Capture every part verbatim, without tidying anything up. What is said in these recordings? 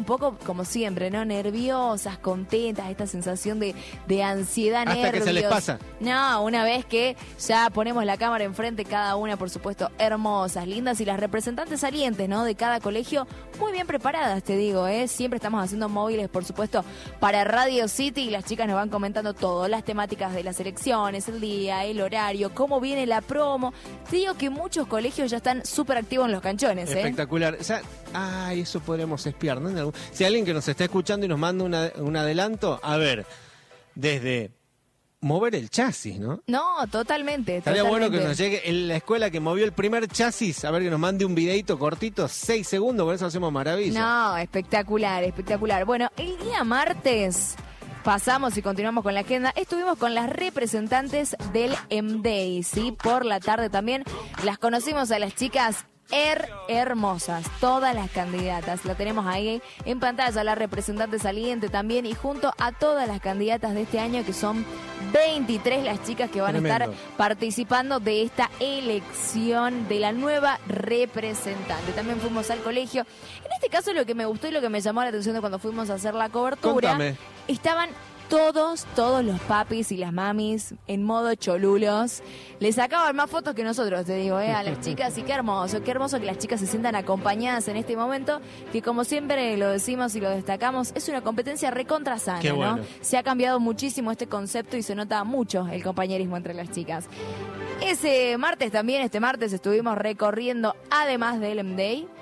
poco, como siempre, ¿no? Nerviosas, contentas, esta sensación de, de ansiedad, Hasta nervios. que se les pasa. No, una vez que ya ponemos la cámara enfrente, cada una, por supuesto, hermosas, lindas, y las representantes salientes, ¿no? De cada colegio, muy bien preparadas, te digo, ¿eh? Siempre estamos haciendo móviles, por supuesto, para Radio City, y las chicas nos van comentando todo, las temáticas de las elecciones, el día, el horario, cómo viene la promo. Te digo que muchos colegios ya están súper activos en los canchones, ¿eh? Espectacular. O sea, ay, eso podríamos espiar, ¿no? En algún- Si alguien que nos está escuchando y nos manda una- un adelanto, a ver, desde mover el chasis, ¿no? No, totalmente. Estaría bueno totalmente. que nos llegue en la escuela que movió el primer chasis, a ver que nos mande un videito cortito, seis segundos, con eso hacemos maravilla. No, espectacular, espectacular. Bueno, el día martes pasamos y continuamos con la agenda. Estuvimos con las representantes del M D I, ¿sí? Por la tarde también las conocimos a las chicas her hermosas, todas las candidatas. La tenemos ahí en pantalla, la representante saliente también, y junto a todas las candidatas de este año, que son veintitrés las chicas que van Tremendo. a estar participando de esta elección de la nueva representante. También fuimos al colegio. En este caso, lo que me gustó y lo que me llamó la atención de cuando fuimos a hacer la cobertura, Contame. estaban todos, todos los papis y las mamis en modo cholulos. Les sacaban más fotos que nosotros, te digo, ¿eh? A las chicas. Y qué hermoso, qué hermoso que las chicas se sientan acompañadas en este momento, que como siempre lo decimos y lo destacamos, es una competencia recontra sana, Qué bueno. ¿no? Se ha cambiado muchísimo este concepto y se nota mucho el compañerismo entre las chicas. Ese martes también, este martes estuvimos recorriendo, además del M D I,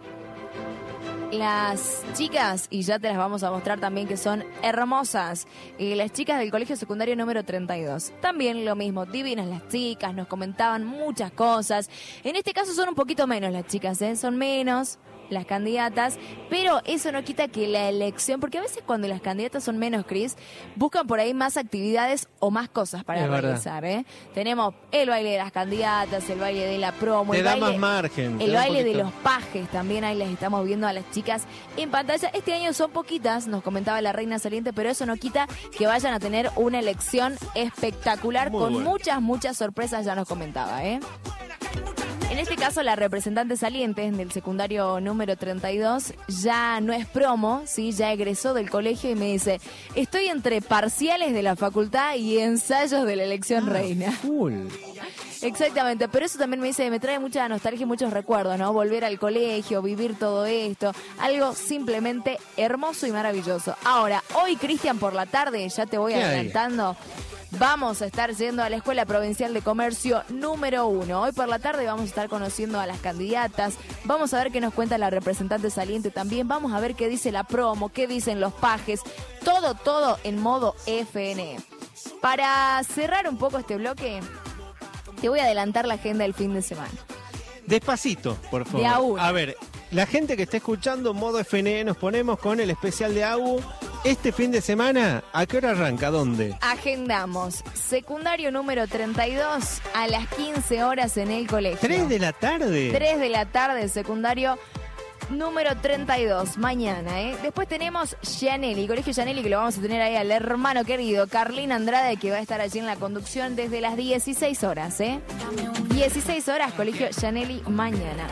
las chicas, y ya te las vamos a mostrar también, que son hermosas, eh, las chicas del colegio secundario número treinta y dos. También lo mismo, divinas las chicas, nos comentaban muchas cosas. En este caso son un poquito menos las chicas, ¿eh? Son menos las candidatas, pero eso no quita que la elección, porque a veces cuando las candidatas son menos, Cris, buscan por ahí más actividades o más cosas para Es verdad. realizar, ¿eh? Tenemos el baile de las candidatas, el baile de la promo, Te el da baile, más margen. te el da un baile de poquito. los pajes, también ahí las estamos viendo a las chicas en pantalla. Este año son poquitas, nos comentaba la reina saliente, pero eso no quita que vayan a tener una elección espectacular, Muy con bueno. muchas, muchas sorpresas, ya nos comentaba, ¿eh? En este caso, la representante saliente del secundario número treinta y dos ya no es promo, ¿sí? Ya egresó del colegio y me dice, estoy entre parciales de la facultad y ensayos de la elección reina. Full. Exactamente, pero eso también me dice, me trae mucha nostalgia y muchos recuerdos, ¿no? Volver al colegio, vivir todo esto, algo simplemente hermoso y maravilloso. Ahora, hoy, Cristian, por la tarde, ya te voy ¿Qué hay? adelantando, vamos a estar yendo a la Escuela Provincial de Comercio número uno. Hoy por la tarde vamos a estar conociendo a las candidatas, vamos a ver qué nos cuenta la representante saliente también, vamos a ver qué dice la promo, qué dicen los pajes, todo, todo en modo F N E. Para cerrar un poco este bloque, te voy a adelantar la agenda del fin de semana. Despacito, por favor. De a uno. A ver, la gente que está escuchando modo F N E, nos ponemos con el especial de A U. Este fin de semana, ¿a qué hora arranca? ¿Dónde? Agendamos secundario número treinta y dos a las quince horas en el colegio. ¿Tres de la tarde? tres de la tarde, secundario número treinta y dos, mañana, ¿eh? Después tenemos Gianelli, Colegio Gianelli, que lo vamos a tener ahí al hermano querido, Carlín Andrade, que va a estar allí en la conducción desde las dieciséis horas, ¿eh? dieciséis horas, Colegio Gianelli, mañana.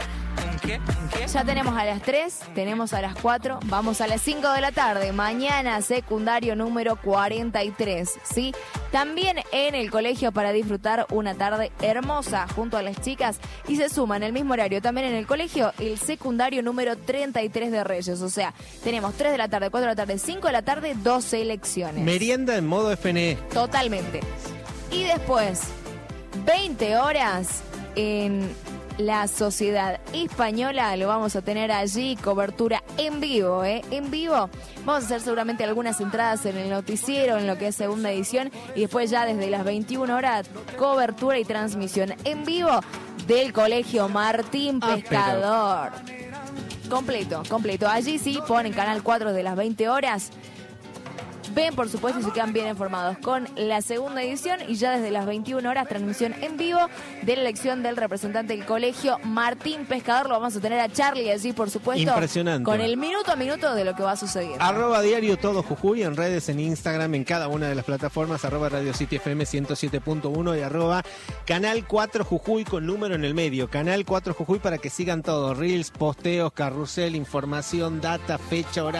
Ya tenemos a las tres, tenemos a las cuatro, vamos a las cinco de la tarde, mañana secundario número cuarenta y tres, ¿sí? También en el colegio para disfrutar una tarde hermosa junto a las chicas, y se suma en el mismo horario también en el colegio el secundario número treinta y tres de Reyes, o sea, tenemos tres de la tarde, cuatro de la tarde, cinco de la tarde, dos elecciones. Merienda en modo F N E. Totalmente. Y después, veinte horas en la Sociedad Española, lo vamos a tener allí, cobertura en vivo, ¿eh? En vivo. Vamos a hacer seguramente algunas entradas en el noticiero, en lo que es segunda edición, y después ya desde las veintiuna horas, cobertura y transmisión en vivo del Colegio Martín Ah, Pescador. Completo, completo. Allí sí ponen Canal cuatro de las veinte horas. Ven, por supuesto, y se quedan bien informados con la segunda edición, y ya desde las veintiuna horas, transmisión en vivo de la elección del representante del colegio Martín Pescador. Lo vamos a tener a Charlie allí, por supuesto. Impresionante. Con el minuto a minuto de lo que va sucediendo. Arroba diario todo Jujuy, en redes, en Instagram, en cada una de las plataformas, arroba Radio City F M ciento siete punto uno y arroba Canal cuatro Jujuy con número en el medio. Canal cuatro Jujuy para que sigan todos, reels, posteos, carrusel, información, data, fecha, horario.